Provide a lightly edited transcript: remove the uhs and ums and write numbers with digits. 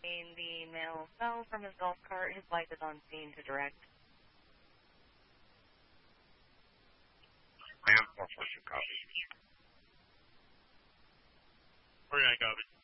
reporting the male fell from his golf cart. His wife is on scene to direct. I have Northwestern copy. 49 copy.